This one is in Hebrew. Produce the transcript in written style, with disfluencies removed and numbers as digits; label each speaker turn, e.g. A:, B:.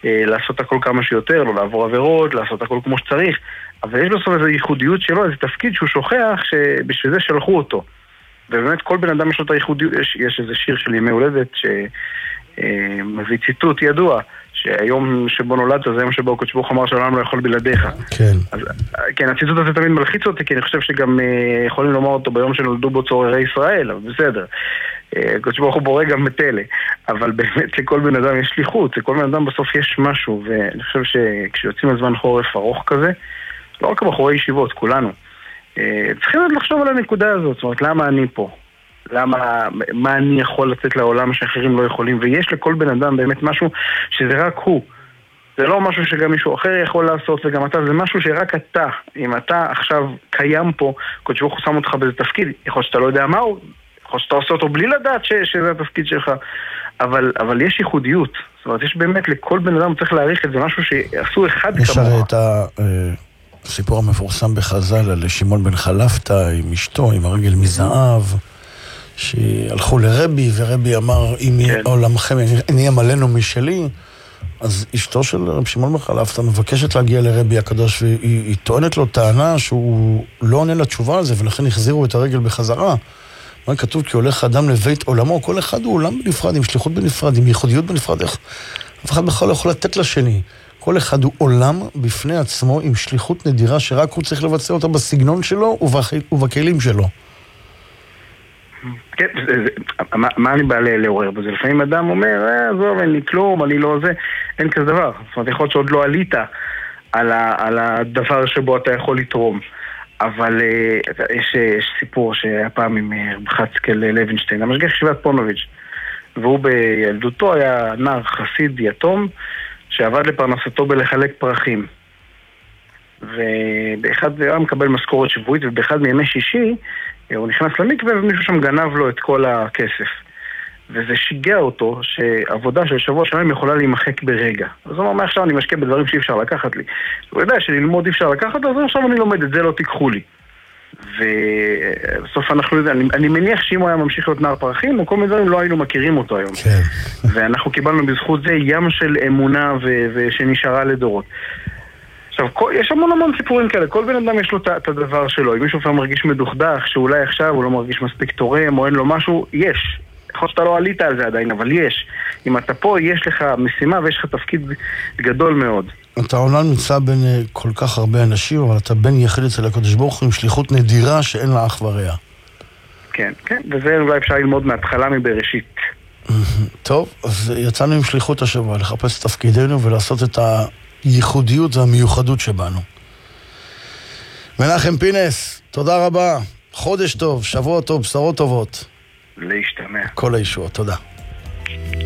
A: לעשות הכל כמה שיותר, לא לעבור עבירות, לעשות הכל כמו שצריך, אבל יש בסוף איזו ייחודיות שלו, איזה תפקיד שהוא שוכח שבשביל זה שלחו אותו. ובאמת כל בן אדם יש לו את הייחודיות, יש איזה שיר של ימי הולדת שמביא ציטוט ידוע, שהיום שבו נולדת זה היום שבו הקדוש ברוך הוא אמר שהעולם לא יכול בלעדיך.
B: כן.
A: אז, כן, הציטוט הזה תמיד מלחיץ אותי, כי אני חושב שגם יכולים לומר אותו ביום שנולדו בו צוררי ישראל, אבל בסדר. הקדוש ברוך הוא בורא גם בתלה. אבל באמת לכל בן אדם יש שליחות, לכל בן אדם בסוף יש משהו, ואני חושב שכשיוצאים לזמן חורף ארוך כזה, לא רק בחורי ישיבות, כולנו, צריכים עוד לחשוב על הנקודה הזאת, זאת אומרת, למה אני פה? מה אני יכול לתת לעולם שאחרים לא יכולים, ויש לכל בן אדם באמת משהו שזה רק הוא, זה לא משהו שגם מישהו אחר יכול לעשות, וגם אתה, זה משהו שרק אתה, אם אתה עכשיו קיים פה, קודש ברוך הוא שם אותך באיזה תפקיד, יכול שאתה לא יודע מהו, יכול שאתה עושה אותו בלי לדעת שזה התפקיד שלך, אבל יש ייחודיות, זאת אומרת, יש באמת לכל בן אדם צריך להעריך את זה, משהו שעשו אחד כמוך.
B: יש הרי את הסיפור המפורסם בחז"ל על שמעון בן חלפתא עם אשתו, עם הרגל מזהב, שהלכו לרבי, ורבי אמר, אם עולמכם נהיה מלאנו משלי, אז אשתו של רבי שמעון בן חלפתא מבקשת להגיע לרבי הקדוש, והיא טוענת לו טענה שהוא לא עונה לתשובה על זה, ולכן החזירו את הרגל בחזרה. מה כתוב? כי הולך אדם לבית עולמו, כל אחד הוא עולם בנפרד, עם שליחות בנפרד, עם ייחודיות בנפרד, אף אחד בכלל לא יכול לתת לשני. כל אחד הוא עולם בפני עצמו, עם שליחות נדירה, שרק הוא צריך לבצע אותה בסגנון שלו ובכלים שלו.
A: כן, מה אני בא לעורר בזה? לפעמים אדם אומר, זו, אין לי כלום, אני לא זה, אין כזה דבר. זאת אומרת, יכול להיות שעוד לא עלית על הדבר שבו אתה יכול לתרום. אבל יש סיפור שהיה פעם עם חצקל לוינשטיין, המשגיח ישיבת פונוביץ', והוא בילדותו היה נער חסיד יתום, שעבד לפרנסתו בלחלק פרחים. ובאחד היה מקבל משכורת שבועית, ובאחד מימי שישי הוא נכנס למקווה ומישהו שם גנב לו את כל הכסף. וזה שיגע אותו שעבודה של שבוע שלהם יכולה להימחק ברגע. אז הוא אומר, מה עכשיו אני משקיע בדברים שאי אפשר לקחת לי? הוא יודע שללמוד אי אפשר לקחת, אז עכשיו אני לומד את זה, לא תיקחו לי. ובסוף אנחנו יודעים, אני מניח שאם הוא היה ממשיך להיות נער פרחים, וכל מיני דברים לא היינו מכירים אותו היום.
B: כן.
A: ואנחנו קיבלנו בזכות זה ים של אמונה ושנשארה לדורות. עכשיו, יש המון סיפורים כאלה, כל בן אדם יש לו את הדבר שלו, אם מישהו פעם מרגיש מדוכדך, שאולי עכשיו הוא לא מרגיש מספיק תורם, או אין לו משהו, יש. יכול שאתה לא עלית על זה עדיין, אבל יש. אם אתה פה, יש לך משימה ויש לך תפקיד גדול מאוד.
B: אתה עולם נמצא בין כל כך הרבה אנשים, אבל אתה בן יחיד אצל הקדוש ברוך הוא עם שליחות נדירה שאין לה אח ורע.
A: כן, כן, וזה אולי אפשר ללמוד מההתחלה מבראשית.
B: טוב, אז יצאנו עם שליחות השבוע, לחפש את תפקידנו ולעשות את הייחודיות והמיוחדות שבנו. מנחם פינס, תודה רבה. חודש טוב, שבוע טוב, בשורות טובות.
A: להשתמע.
B: כל הישועות, תודה.